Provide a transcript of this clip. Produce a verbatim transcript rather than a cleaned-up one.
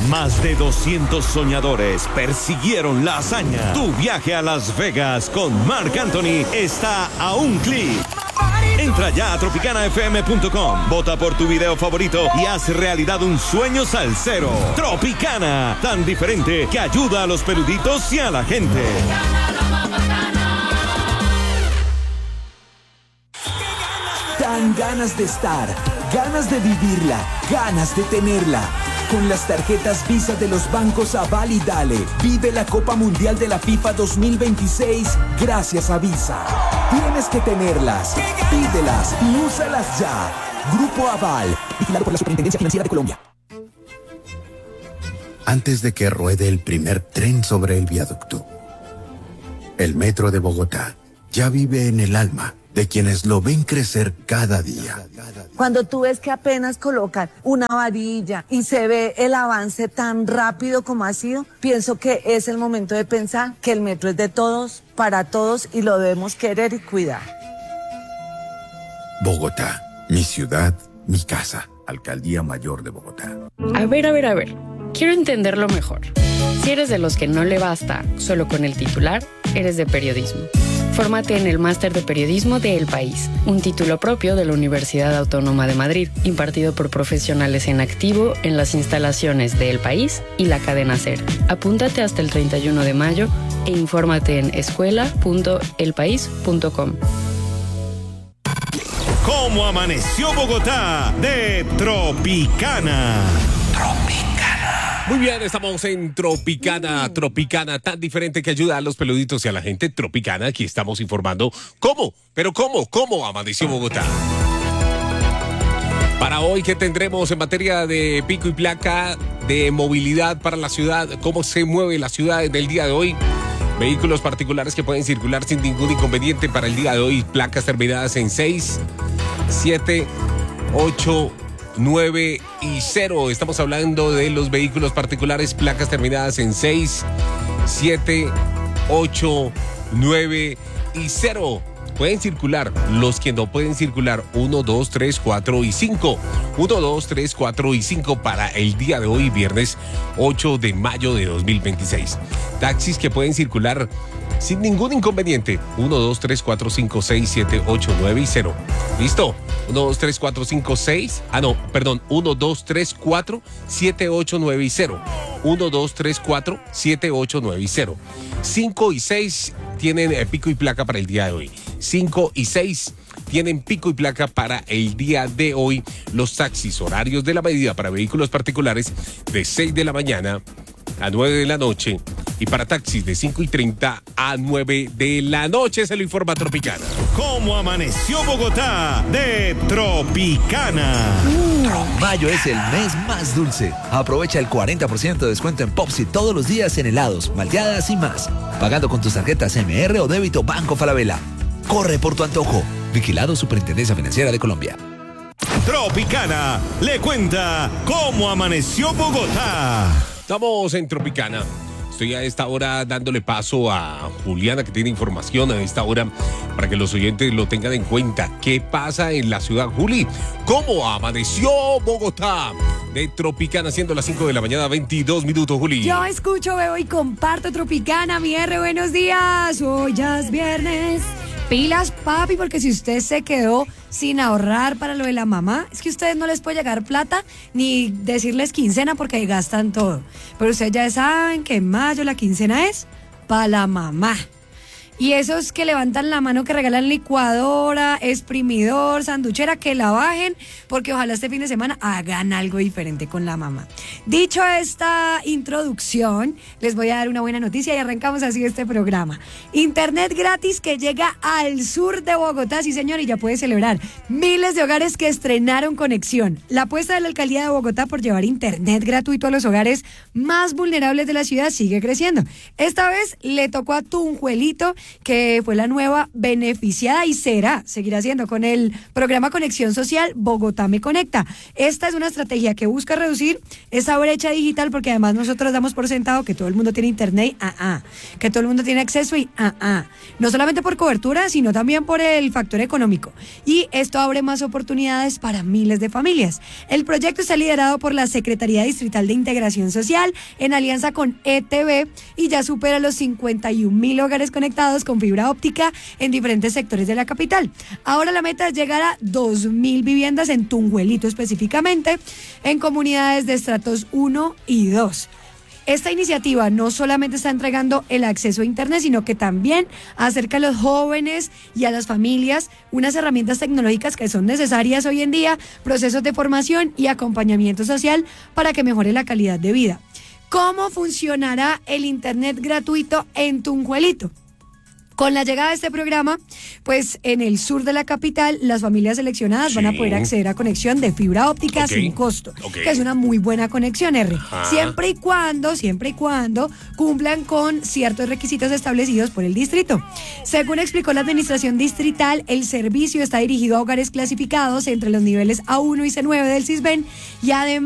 Más de doscientos soñadores persiguieron la hazaña. Tu viaje a Las Vegas con Marc Anthony está a un clic. Entra ya a tropicana f m punto com, vota por tu video favorito y haz realidad un sueño salsero. Tropicana, tan diferente que ayuda a los peluditos y a la gente. Dan ganas de estar, ganas de vivirla, ganas de tenerla. Con las tarjetas Visa de los bancos Aval y Dale, vive la Copa Mundial de la FIFA dos mil veintiséis gracias a Visa. Tienes que tenerlas, pídelas y úsalas ya. Grupo Aval, vigilado por la Superintendencia Financiera de Colombia. Antes de que ruede el primer tren sobre el viaducto, el metro de Bogotá ya vive en el alma de quienes lo ven crecer cada día. Cuando tú ves que apenas colocan una varilla y se ve el avance tan rápido como ha sido, pienso que es el momento de pensar que el metro es de todos, para todos, y lo debemos querer y cuidar. Bogotá, mi ciudad, mi casa. Alcaldía Mayor de Bogotá. A ver, a ver, a ver. Quiero entenderlo mejor. Si eres de los que no le basta solo con el titular, eres de periodismo. Fórmate en el Máster de Periodismo de El País, un título propio de la Universidad Autónoma de Madrid, impartido por profesionales en activo en las instalaciones de El País y la cadena SER. Apúntate hasta el treinta y uno de mayo e infórmate en escuela punto el país punto com. ¿Cómo amaneció Bogotá? De Tropicana. Tropicana. Muy bien, estamos en Tropicana, mm. Tropicana, tan diferente que ayuda a los peluditos y a la gente. Tropicana, aquí estamos informando cómo, pero cómo, cómo amaneció Bogotá. Para hoy, ¿qué tendremos en materia de pico y placa, de movilidad para la ciudad? ¿Cómo se mueve la ciudad en el día de hoy? Vehículos particulares que pueden circular sin ningún inconveniente para el día de hoy. Placas terminadas en seis, siete, ocho, nueve y cero. Estamos hablando de los vehículos particulares, placas terminadas en seis, siete, ocho, nueve y cero. Pueden circular. Los que no pueden circular, uno, dos, tres, cuatro y cinco. uno, dos, tres, cuatro y cinco para el día de hoy, viernes ocho de mayo de dos mil veintiséis. Taxis que pueden circular sin ningún inconveniente. uno, dos, tres, cuatro, cinco, seis, siete, ocho, nueve y cero. ¿Listo? uno, dos, tres, cuatro, cinco, seis. Ah, no, perdón. uno, dos, tres, cuatro, siete, ocho, nueve y cero. uno, dos, tres, cuatro, siete, ocho, nueve y cero. cinco y seis tienen eh, pico y placa para el día de hoy. cinco y seis tienen pico y placa para el día de hoy. Los taxis, horarios de la medida para vehículos particulares de seis de la mañana a nueve de la noche. Y para taxis de cinco y treinta a nueve de la noche. Se lo informa Tropicana. ¿Cómo amaneció Bogotá? De Tropicana. Mm. Mayo es el mes más dulce. Aprovecha el cuarenta por ciento de descuento en Popsi todos los días en helados, malteadas y más. Pagando con tus tarjetas M R o débito Banco Falabella. Corre por tu antojo. Vigilado Superintendencia Financiera de Colombia. Tropicana le cuenta cómo amaneció Bogotá. Estamos en Tropicana. Estoy a esta hora dándole paso a Juliana, que tiene información a esta hora para que los oyentes lo tengan en cuenta. ¿Qué pasa en la ciudad, Juli? ¿Cómo amaneció Bogotá? De Tropicana, siendo las cinco de la mañana, veintidós minutos, Juli. Yo escucho, veo y comparto Tropicana. Mi R, buenos días. Hoy ya es viernes. Pilas, papi, porque si usted se quedó sin ahorrar para lo de la mamá, es que a ustedes no les puede llegar plata ni decirles quincena porque gastan todo. Pero ustedes ya saben que en mayo la quincena es para la mamá. Y esos que levantan la mano, que regalan licuadora, exprimidor, sanduchera, que la bajen, porque ojalá este fin de semana hagan algo diferente con la mamá. Dicho esta introducción, les voy a dar una buena noticia y arrancamos así este programa. Internet gratis que llega al sur de Bogotá, sí señor, y ya puede celebrar. Miles de hogares que estrenaron conexión. La apuesta de la Alcaldía de Bogotá por llevar internet gratuito a los hogares más vulnerables de la ciudad sigue creciendo. Esta vez le tocó a Tunjuelito, que fue la nueva beneficiada y será, seguirá siendo con el programa Conexión Social Bogotá Me Conecta. Esta es una estrategia que busca reducir esa esa brecha digital, porque además nosotros damos por sentado que todo el mundo tiene internet, ah, ah, que todo el mundo tiene acceso y ah, ah, no solamente por cobertura, sino también por el factor económico. Y esto abre más oportunidades para miles de familias. El proyecto está liderado por la Secretaría Distrital de Integración Social en alianza con E T V y ya supera los cincuenta y un mil hogares conectados con fibra óptica en diferentes sectores de la capital. Ahora la meta es llegar a dos mil viviendas en Tunjuelito específicamente, en comunidades de estratos uno y dos. Esta iniciativa no solamente está entregando el acceso a internet, sino que también acerca a los jóvenes y a las familias unas herramientas tecnológicas que son necesarias hoy en día, procesos de formación y acompañamiento social para que mejore la calidad de vida. ¿Cómo funcionará el internet gratuito en Tunjuelito? Con la llegada de este programa, pues en el sur de la capital, las familias seleccionadas sí. van a poder acceder a conexión de fibra óptica okay. sin costo, okay. que es una muy buena conexión, R. Ajá. Siempre y cuando, siempre y cuando cumplan con ciertos requisitos establecidos por el distrito. Según explicó la administración distrital, el servicio está dirigido a hogares clasificados entre los niveles A uno y C nueve del CISBEN y además